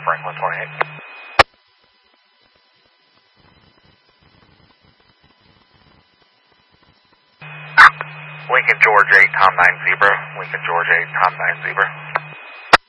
Franklin 28. Lincoln George 8, Tom 9 Zebra. Lincoln George 8, Tom 9 Zebra.